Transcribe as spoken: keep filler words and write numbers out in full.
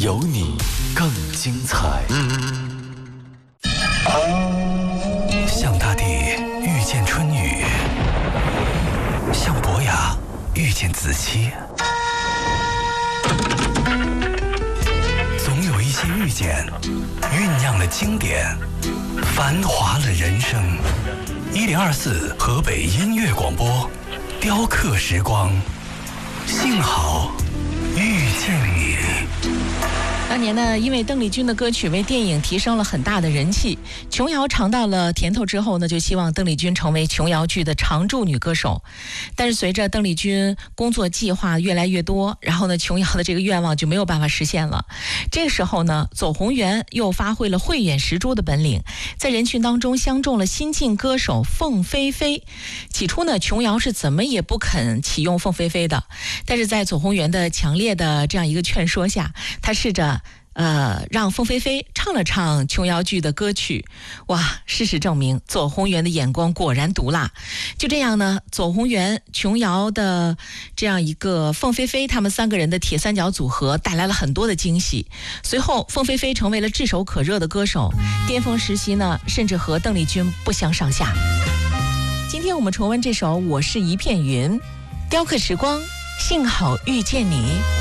有你更精彩。 向大地遇见春雨，向博雅遇见子期，总有一些遇见酝酿了经典，繁华了人生。一零二四河北音乐广播，雕刻时光，幸好遇见你。 当年呢，因为邓丽君的歌曲为电影提升了很大的人气，琼瑶尝到了甜头之后呢，就希望邓丽君成为琼瑶剧的常驻女歌手。但是随着邓丽君工作计划越来越多，然后呢，琼瑶的这个愿望就没有办法实现了。这个时候呢，左宏元又发挥了慧眼识珠的本领，在人群当中相中了新晋歌手凤飞飞。起初呢，琼瑶是怎么也不肯启用凤飞飞的，但是在左宏元的强烈的这样一个劝说下，他试着呃，让凤飞飞唱了唱琼瑶剧的歌曲。哇，事实证明左宏元的眼光果然毒辣。就这样呢，左宏元、琼瑶的这样一个凤飞飞他们三个人的铁三角组合带来了很多的惊喜。随后凤飞飞成为了炙手可热的歌手，巅峰时期呢甚至和邓丽君不相上下。今天我们重温这首《我是一片云》，雕刻时光，幸好遇见你。